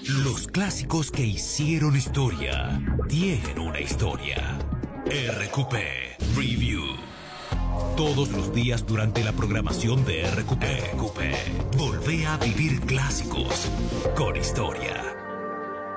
Los clásicos que hicieron historia tienen una historia. RQP Review. Todos los días durante la programación de RQP. Volvé a vivir clásicos con historia.